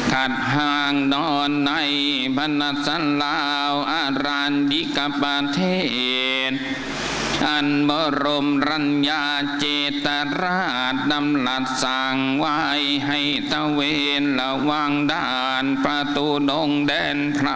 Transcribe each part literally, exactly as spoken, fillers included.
ขัดห่างนอนในพนัสสลาวอารันดิกประเทศอันบรมรัญญาเจตราชดำรัสสั่งไว้ให้ตะเวนระวังด่านประตูดงแดนไพร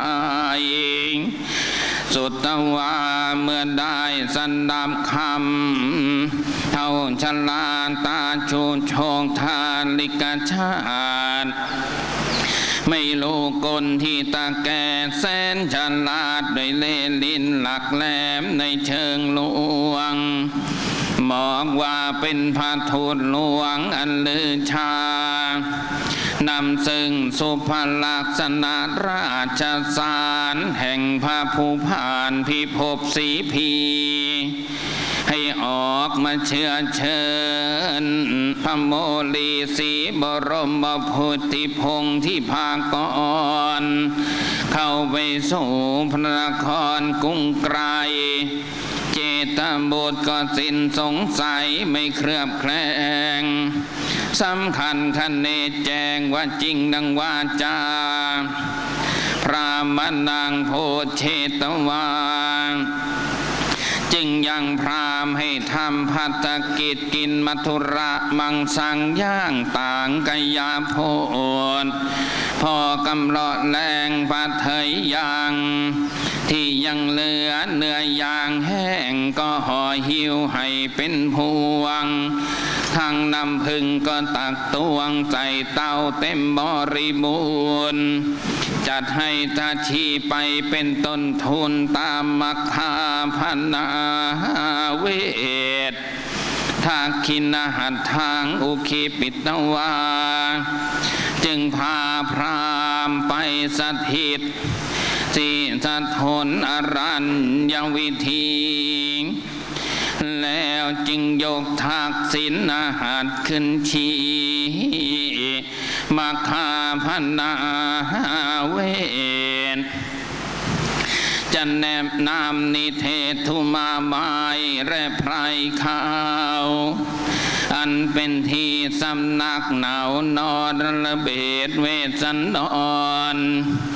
สุตวาเมื่อได้สันดับคำเท่าชลาตาชูชงทานลิกชาติไม่รู้กลที่ตาแก่แสนฉลาดด้วยเล่ห์ลิ้นหลักแหลมในเชิงลวงบอกว่าเป็นพระทูตหลวงอันลือชานำซึ่งสุภลักษณะราชสารแห่งพระภูพานพิภพสีพีให้ออกมาเชื้อเชิญพระโมลีสีบรมพุทธิพงศ์ที่ภาคก่อนเข้าไปสู่พระนครกรุงไกรเจตบุตรก็สิ้นสงสัยไม่เคลือบแคลงสำคัญคันเนแจ้งว่าจริงดังวาจาพระมนังโพเชตวาจึงยังพรามให้ทำภัตกิจกินมัทุระมังสังย่างต่างกยาโพนพอกำเลาะแรงปัดเถยยางที่ยังเหลือเนื้อยางแห้งก็ห่อหิวให้เป็นพวงทางน้ำพึ่งก็ตักตวงใส่เต้าเต็มบริบูรณ์จัดให้ตาชีไปเป็นต้นทุนตามมัคคาพนาเวททาคินหัตทางอุคิปิตวาจึงพาพรามไปสถิตที่สะทนอรัญญวิธีแล้วจึงยกทักษิณอาหารขึ้นชีมัคคาพนาเวทจะแนบนำนิเทศทุมาไม้และไพรขาวอันเป็นที่สำนักหนาวนอนระเบิดเวสันดร